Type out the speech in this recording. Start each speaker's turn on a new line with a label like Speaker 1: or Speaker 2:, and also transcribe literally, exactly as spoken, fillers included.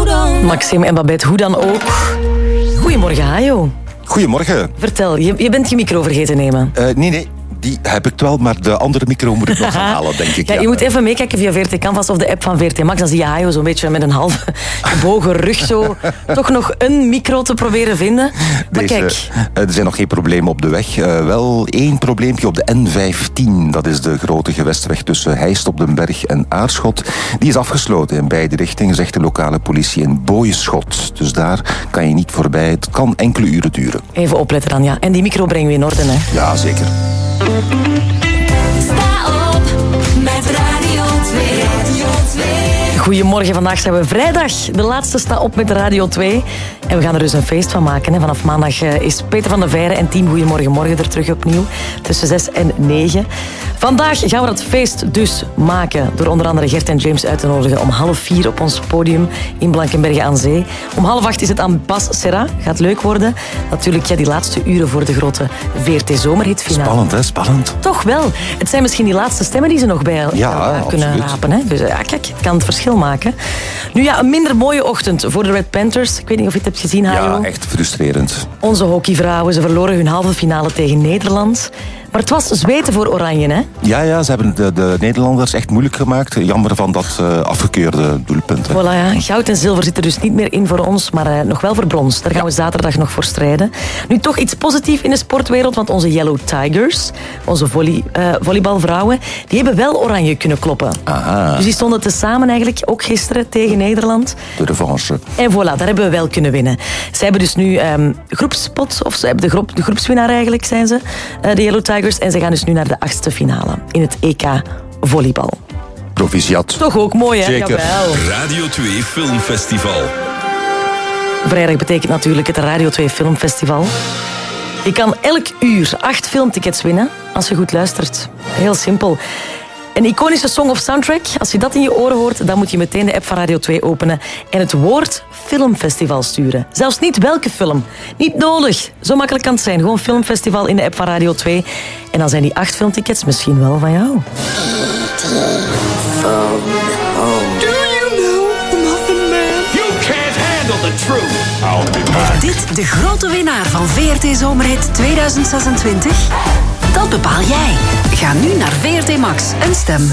Speaker 1: Maxime en Babette, hoe dan ook. Goedemorgen, Hajo.
Speaker 2: Goedemorgen.
Speaker 1: Vertel, je, je bent je micro vergeten nemen.
Speaker 2: Uh, nee, nee. Die heb ik wel, maar de andere micro moet ik nog gaan halen, denk ik.
Speaker 1: Ja,
Speaker 2: ja.
Speaker 1: Je moet even meekijken via V R T Canvas of de app van V R T Max. Dan zie je Hajo zo'n beetje met een half gebogen rug zo toch nog een micro te proberen vinden. Maar
Speaker 2: Deze,
Speaker 1: kijk.
Speaker 2: Uh, er zijn nog geen problemen op de weg. Uh, wel één probleempje op de N vijftien. Dat is de grote gewestweg tussen Heist op den Berg en Aarschot. Die is afgesloten in beide richtingen, zegt de lokale politie in Booieschot. Dus daar kan je niet voorbij. Het kan enkele uren duren.
Speaker 1: Even opletten dan, ja. En die micro brengen we in orde, hè?
Speaker 2: Ja, zeker.
Speaker 3: Sta op met Radio twee. Radio twee.
Speaker 1: Goedemorgen, vandaag zijn we vrijdag. De laatste Sta op met Radio twee. En we gaan er dus een feest van maken. Hè. Vanaf maandag is Peter van der Veijren en team Goedemorgen Morgen er terug opnieuw. Tussen zes en negen. Vandaag gaan we dat feest dus maken. Door onder andere Gert en James uit te nodigen om half vier op ons podium in Blankenberge aan Zee. Om half acht is het aan Bas Serra. Gaat leuk worden. Natuurlijk ja, die laatste uren voor de grote V R T Zomerhitfinale.
Speaker 2: Spannend, hè? Spannend.
Speaker 1: Toch wel. Het zijn misschien die laatste stemmen die ze nog bij
Speaker 2: ja,
Speaker 1: kunnen
Speaker 2: absoluut.
Speaker 1: rapen. Hè? Dus ja, kijk, het kan het verschil maken. Nu ja, een minder mooie ochtend voor de Red Panthers. Ik weet niet of je het hebt gezien, Hajo.
Speaker 2: Ja, echt frustrerend.
Speaker 1: Onze hockeyvrouwen, ze verloren hun halve finale tegen Nederland. Maar het was zweten voor Oranje, hè?
Speaker 2: Ja, ja, ze hebben de, de Nederlanders echt moeilijk gemaakt. Jammer van dat uh, afgekeurde doelpunt. Hè.
Speaker 1: Voilà, ja. Goud en zilver zitten dus niet meer in voor ons, maar uh, nog wel voor brons. Daar gaan we zaterdag nog voor strijden. Nu toch iets positiefs in de sportwereld, want onze Yellow Tigers, onze volley, uh, volleybalvrouwen, die hebben wel Oranje kunnen kloppen.
Speaker 2: Aha.
Speaker 1: Dus die stonden tezamen eigenlijk, ook gisteren, tegen Nederland.
Speaker 2: De revanche.
Speaker 1: En voilà, daar hebben we wel kunnen winnen. Zij hebben dus nu um, groepspot, of ze hebben de, groep, de groepswinnaar eigenlijk, zijn ze, uh, de Yellow Tigers. En ze gaan dus nu naar de achtste finale in het E K volleybal.
Speaker 2: Proficiat.
Speaker 1: Toch ook mooi, hè?
Speaker 2: Zeker.
Speaker 1: Jawel.
Speaker 4: Radio twee Filmfestival.
Speaker 1: Vrijdag betekent natuurlijk het Radio twee Filmfestival. Je kan elk uur acht filmtickets winnen als je goed luistert. Heel simpel. Een iconische song of soundtrack, als je dat in je oren hoort, dan moet je meteen de app van Radio twee openen en het woord filmfestival sturen. Zelfs niet welke film. Niet nodig. Zo makkelijk kan het zijn. Gewoon filmfestival in de app van Radio twee. En dan zijn die acht filmtickets misschien wel van jou.
Speaker 3: Wordt dit de grote winnaar van V R T Zomerhit tweeduizend zesentwintig? Dat bepaal jij. Ga nu naar V R T Max en stem.